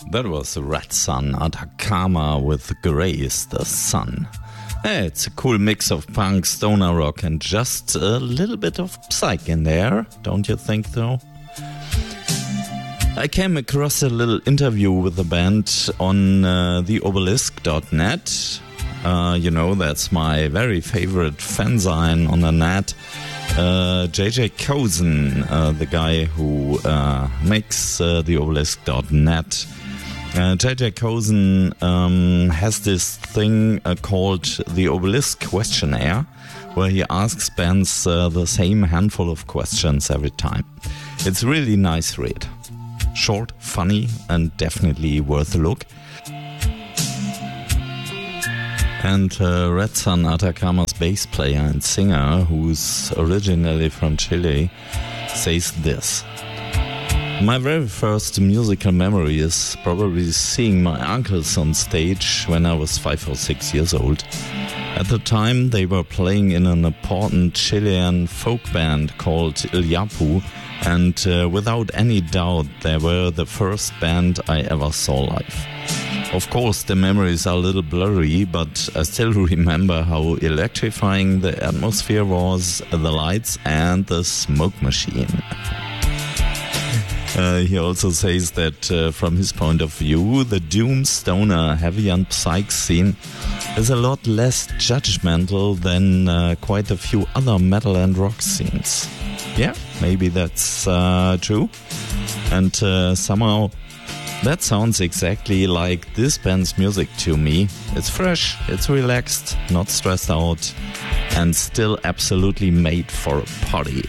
That was Red Sun, Atacama with Grace the Sun. Hey, it's a cool mix of punk, stoner rock, and just a little bit of psych in there, don't you think so? I came across a little interview with the band on theobelisk.net. That's my very favorite fanzine on the net. JJ Cozen, the guy who makes theobelisk.net. JJ Cozen has this thing called the Obelisk Questionnaire, where he asks bands the same handful of questions every time. It's really nice read. Short, funny, and definitely worth a look. And Red Sun, Atacama's bass player and singer, who's originally from Chile, says this. My very first musical memory is probably seeing my uncles on stage when I was 5 or 6 years old. At the time, they were playing in an important Chilean folk band called Ilyapu, and without any doubt, they were the first band I ever saw live. Of course, the memories are a little blurry, but I still remember how electrifying the atmosphere was, the lights and the smoke machine. He also says that from his point of view, the doom, stoner, heavy and psych scene is a lot less judgmental than quite a few other metal and rock scenes. Yeah, maybe that's true. And somehow that sounds exactly like this band's music to me. It's fresh, it's relaxed, not stressed out, and still absolutely made for a party.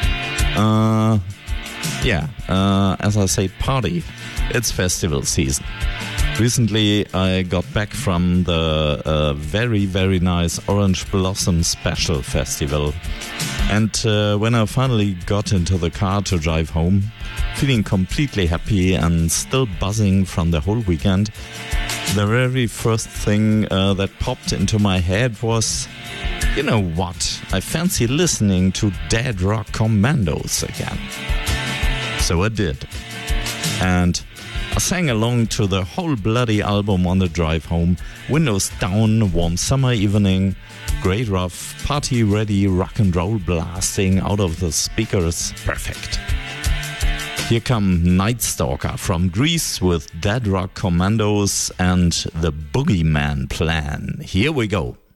As I say, party. It's festival season. Recently, I got back from the very, very nice Orange Blossom Special Festival. And when I finally got into the car to drive home, feeling completely happy and still buzzing from the whole weekend, the very first thing that popped into my head was, you know what, I fancy listening to Dead Rock Commandos again. So I did. And I sang along to the whole bloody album on the drive home. Windows down, warm summer evening, great rough, party ready rock and roll blasting out of the speakers. Perfect. Here come Night Stalker from Greece with Dead Rock Commandos and the Boogeyman Plan. Here we go.